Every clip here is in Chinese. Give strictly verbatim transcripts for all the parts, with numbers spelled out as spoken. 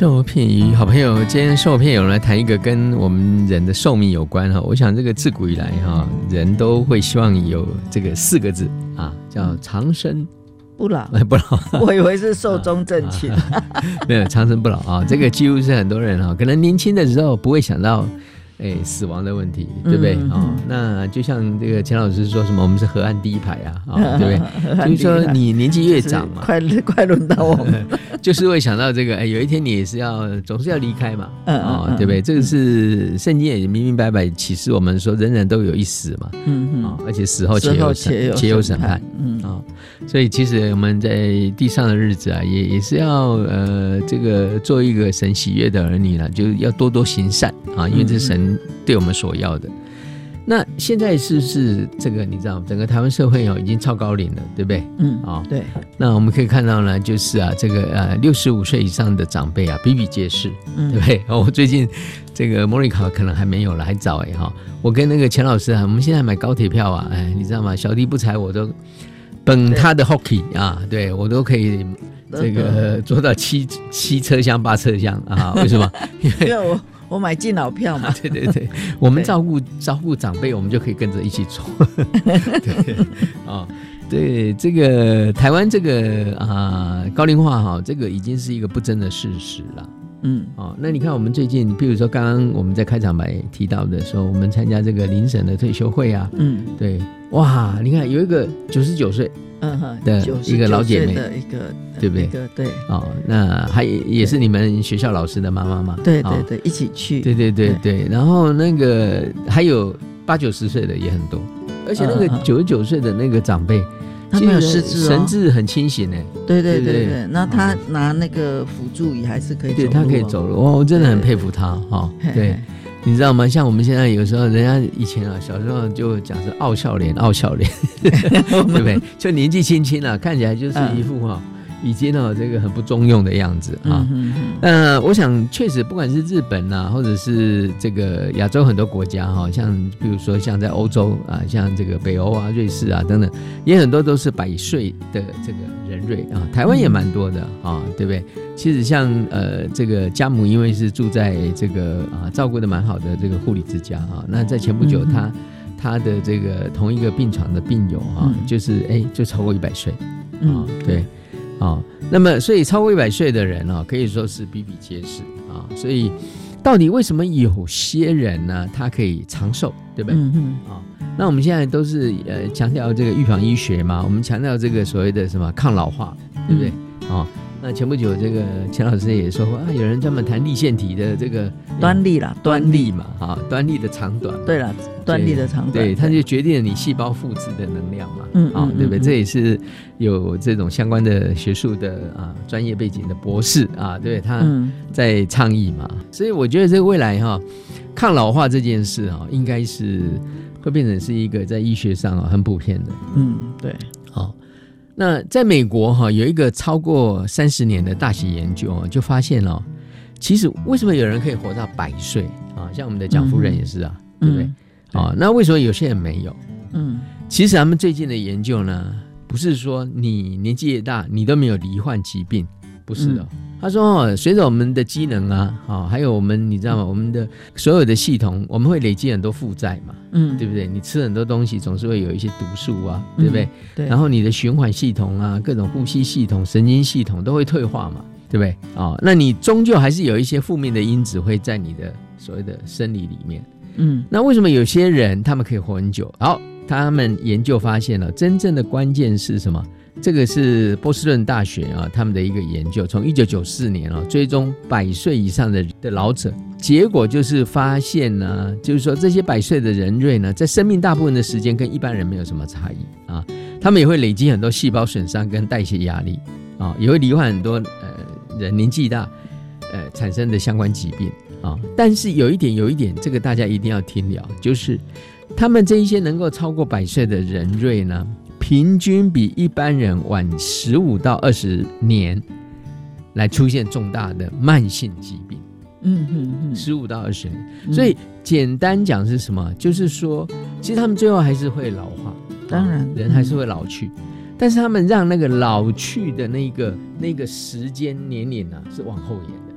生活片语，好朋友，今天生活片有人来谈一个跟我们人的寿命有关哈。我想这个自古以来哈，人都会希望有这个四个字啊，叫长生不老。 不老， 我以为是寿终正寝。 没有长生不老啊，这个几乎是很多人哈，可能年轻的时候不会想到。哎，死亡的问题，对不对？嗯哦、那就像这个钱老师说什么，我们是河岸第一排啊，哦、对不对？就是说你年纪越长嘛， 快快轮到我们， 就是会想到这个，哎，有一天你也是要，总是要离开嘛， 嗯哦、嗯，对不对？这个是圣经也明明白白启示我们说，人人都有一死嘛，嗯嗯、哦，而且死后且有审且有审判，嗯啊、哦，所以其实我们在地上的日子啊，也也是要呃，这个做一个神喜悦的儿女啦，就要多多行善啊，因为这是神。对我们所要的。那现在是不是这个你知道整个台湾社会、哦、已经超高龄了，对不对？ 嗯，哦，对。 那我们可以看到呢，就是啊，这个呃六十五岁以上的长辈啊比比皆是，嗯、对不对？我最近这个莫妮卡可能还没有了，还早哎哈。我跟那个钱老师啊，我们现在买高铁票啊，哎，你知道吗？小弟不才我都本他的 hockey 啊，对我都可以这个坐到七七车厢八车厢啊？为什么？ 因为我。我买敬老票嘛， 对对对，我们照顾照顾长辈，我们就可以跟着一起走。对啊、哦，对这个台湾这个啊、呃、高龄化哈，这个已经是一个不争的事实了。嗯，哦，那你看我们最近，比如说刚刚我们在开场白提到的时候，我们参加这个林省的退休会啊，嗯，对，哇，你看有一个九十九岁。嗯哼，的一个老姐妹的一个， 对不对？ 对， 哦，那还也是你们学校老师的妈妈吗？ 对对对，哦、一起去。 对对对 对, 对，然后那个还有八九十岁的也很多，而且那个九十九岁的那个长辈， 他没有失智哦， 神志很清醒哎。 对对对 对, 對，那他拿那个辅助椅还是可以走路、哦， 对他可以走路，哇，我真的很佩服他哈。对。你知道吗？像我们现在有时候，人家以前啊，小时候就讲是傲笑脸，傲笑脸，对不对？就年纪轻轻啊，看起来就是一副哈、嗯，已经哦这个很不中用的样子啊。嗯呃，我想确实，不管是日本啊，或者是这个亚洲很多国家哈，像比如说像在欧洲啊，像这个北欧啊、瑞士啊等等，也很多都是百岁的这个人瑞啊。台湾也蛮多的啊，对不对？其实像呃这个家母，因为是住在这个啊照顾的蛮好的这个护理之家啊，那在前不久他、嗯、他的这个同一个病床的病友啊，嗯、就是哎就超过一百岁，啊、嗯、对啊，那么所以超过一百岁的人啊，可以说是比比皆是啊，所以到底为什么有些人呢他可以长寿，对不对？嗯嗯啊，那我们现在都是呃强调这个预防医学嘛，我们强调这个所谓的什么抗老化，对不对？嗯、啊。那前不久，这个钱老师也说过啊，有人专门谈粒线体的这个端粒啦， 端粒嘛，哈，端粒的长短。 对啦，端粒的长短， 对，它就决定了你细胞复制的能量嘛，嗯啊、哦，对不对？嗯、这也是有这种相关的学术的啊专业背景的博士啊，对，他在倡议嘛，嗯、所以我觉得这个未来哈、哦，抗老化这件事哈、哦，应该是会变成是一个在医学上啊、哦、很普遍的， 嗯，对， 好、哦。那在美国哈、哦、有一个超过三十年的大型研究、哦、就发现哦，其实为什么有人可以活到百岁啊？像我们的蒋夫人也是啊，嗯、对不对？啊、嗯，那为什么有些人没有？嗯，其实他们最近的研究呢，不是说你年纪越大，你都没有罹患疾病，不是的、哦。嗯他说、哦，随着我们的机能啊，哦、还有我们你知道吗？我们的所有的系统，我们会累积很多负债嘛，嗯，对不对？你吃很多东西，总是会有一些毒素啊，对不对？嗯、对。然后你的循环系统啊，各种呼吸系统、神经系统都会退化嘛，对不对？哦，那你终究还是有一些负面的因子会在你的所谓的生理里面，嗯。那为什么有些人他们可以活很久？好，他们研究发现了，真正的关键是什么？这个是波士顿大学啊，他们的一个研究，从一九九四年啊追踪百岁以上的的老者，结果就是发现呢，就是说这些百岁的人瑞呢，在生命大部分的时间跟一般人没有什么差异啊，他们也会累积很多细胞损伤跟代谢压力啊，也会罹患很多呃人年纪大呃产生的相关疾病啊。但是有一点，有一点，这个大家一定要听了，就是他们这一些能够超过百岁的人瑞呢，平均比一般人晚十五到二十年来出现重大的慢性疾病。嗯嗯嗯，十五到二十年、嗯，所以简单讲是什么？就是说，其实他们最后还是会老化， 当然， 人还是会老去，嗯、但是他们让那个老去的那个那个时间年龄啊是往后延的。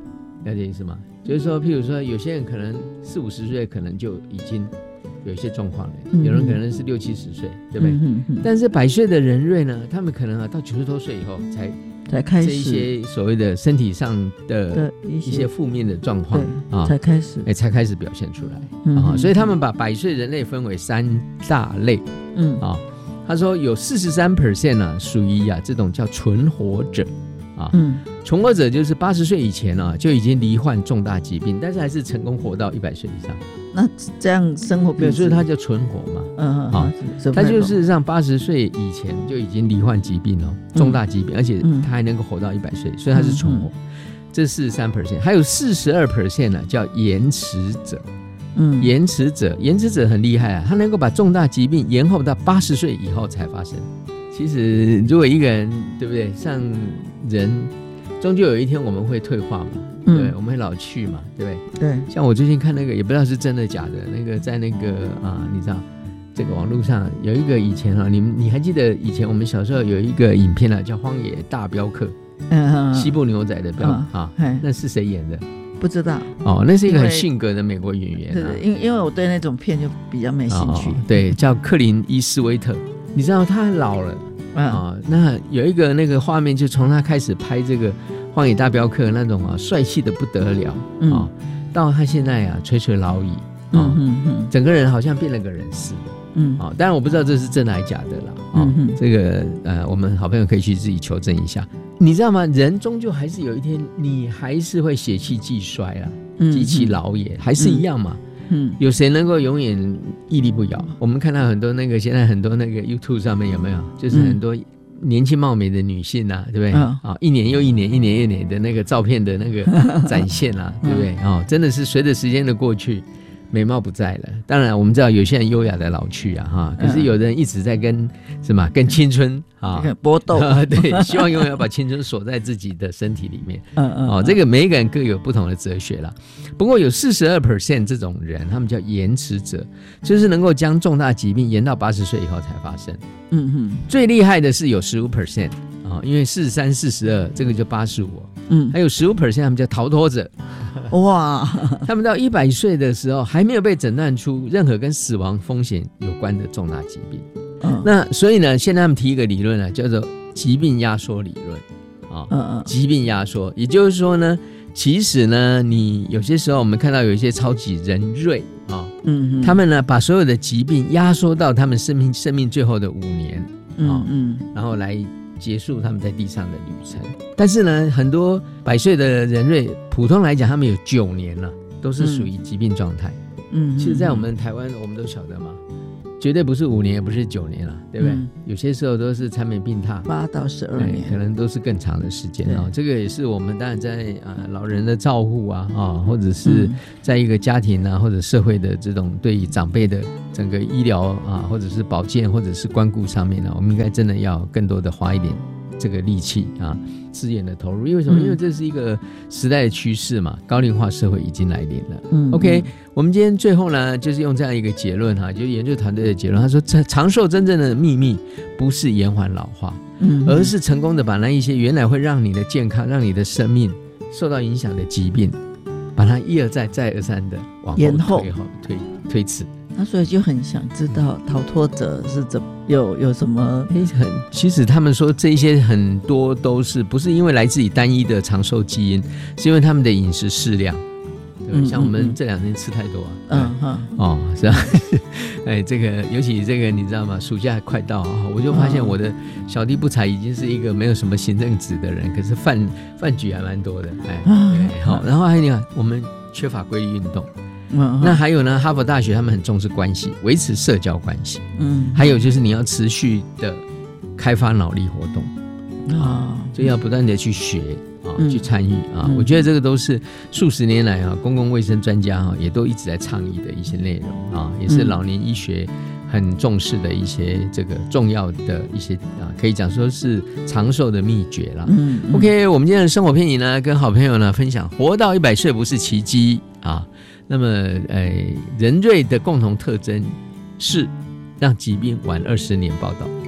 了解意思吗？就是说，譬如说，有些人可能四五十岁，可能就已经有一些状况了，嗯、有人可能是六七十岁，对不对？嗯嗯、但是百岁的人瑞呢，他们可能啊到九十多岁以后才才开始这一些所谓的身体上的一些负面的状况啊，才开始， 哎，才开始表现出来、嗯、啊。所以他们把百岁人类分为三大类，嗯啊，他说有 百分之四十三 呢属于啊这种叫存活者。啊，嗯，存活者就是八十岁以前啊就已经罹患重大疾病，但是还是成功活到一百岁以上。 那这样生活品质， 所以他叫存活嘛，嗯嗯，啊，他就是让八十岁以前就已经罹患疾病了，重大疾病，嗯、而且他还能够活到一百岁，所以他是存活。嗯、这是 四十三 percent， 还有 百分之四十二 呢叫延迟者。嗯，延迟者，延迟者很厉害啊，他能够把重大疾病延后到八十岁以后才发生。其实，如果一个人，对不对？像人，终究有一天我们会退化嘛，嗯、对，我们会老去嘛，对不对？对。像我最近看那个，也不知道是真的假的，那个在那个啊，你知道，这个网络上有一个以前啊，你们你还记得以前我们小时候有一个影片啊，叫《荒野大镖客》，嗯，西部牛仔的镖啊，那是谁演的？ 不知道哦，那是一个很性格的美国演员、啊。 对，因因为我对那种片就比较没兴趣。哦、 对，叫克林伊斯威特。你知道他老了、嗯、啊，那有一个那个画面，就从他开始拍这个《荒野大镖客》那种啊，帅气的不得了、嗯、啊，到他现在啊垂垂老矣啊、嗯嗯，整个人好像变了个人似的。嗯，啊，当然我不知道这是真的还是假的啦。啊，嗯、这个呃，我们好朋友可以去自己求证一下。你知道吗？人终究还是有一天，你还是会血气既衰啊，及其老也，还是一样嘛。嗯，有谁能够永远屹立不摇？我们看到很多那个现在很多那个 YouTube 上面有没有，就是很多年轻貌美的女性啊，对不对？嗯、啊，一年又一年，一年又一年的那个照片的那个展现啊，对不对？哦，真的是随着时间的过去，美貌不在了。当然，我们知道有些人优雅的老去啊，哈，可是有的人一直在跟什么跟青春啊搏斗， 对，希望永远要把青春锁在自己的身体里面。嗯嗯，哦，这个每一个人各有不同的哲学啦。不过有 百分之四十二 这种人，他们叫延迟者，就是能够将重大疾病延到八十岁以后才发生。嗯哼，最厉害的是有 百分之十五 啊，因为四十三、四十二这个就八十五，嗯，还有 百分之十五 他们叫逃脱者。哇，他们到一百岁的时候还没有被诊断出任何跟死亡风险有关的重大疾病。嗯、那所以呢，现在他们提一个理论呢，叫做疾病压缩理论啊。嗯嗯，疾病压缩，也就是说呢，其实呢，你有些时候我们看到有一些超级人瑞啊，嗯嗯，他们呢把所有的疾病压缩到他们生命生命最后的五年啊，嗯嗯，然后来结束他们在地上的旅程。但是呢，很多百岁的人瑞，普通来讲，他们有九年了，都是属于疾病状态。嗯，其实，在我们台湾，我们都晓得嘛，绝对不是五年，也不是九年了，对不对？嗯、有些时候都是缠绵病榻， 八到十二年， 可能都是更长的时间啊、哦。这个也是我们当然在啊、呃、老人的照护啊啊、哦，或者是在一个家庭啊或者社会的这种对于长辈的整个医疗啊，或者是保健或者是关顾上面呢，我们应该真的要更多的花一点这个力气啊，资源的投入。因为什么？因为这是一个时代的趋势嘛，高龄化社会已经来临了。嗯 ，OK， 我们今天最后呢，就是用这样一个结论哈，就是研究团队的结论，他说，长寿真正的秘密不是延缓老化，嗯，而是成功的把那一些原来会让你的健康、让你的生命受到影响的疾病，把它一而再、再而三的往后推后推推迟。 那所以就很想知道逃脱者是怎么有有什么很，其实他们说这一些很多都是不是因为来自于单一的长寿基因，是因为他们的饮食适量。对，像我们这两天吃太多啊，嗯哼，哦，是吧？哎，这个尤其这个你知道吗？暑假快到啊，我就发现我的小弟不才已经是一个没有什么行政职的人，可是饭饭局还蛮多的，哎，对，好，然后还有你看，我们缺乏规律运动。嗯、那还有呢，哈佛大学他们很重视关系，维持社交关系。嗯，还有就是你要持续的开发脑力活动啊，就要不断的去学啊，嗯、去参与啊。嗯、我觉得这个都是数十年来啊，公共卫生专家啊也都一直在倡议的一些内容啊，也是老年医学很重视的一些这个重要的一些啊，可以讲说是长寿的秘诀啦。嗯嗯、OK， 我们今天的生活片语呢，跟好朋友呢分享，活到一百岁不是奇迹啊。那么，呃，人瑞的共同特征是让疾病晚二十年报道。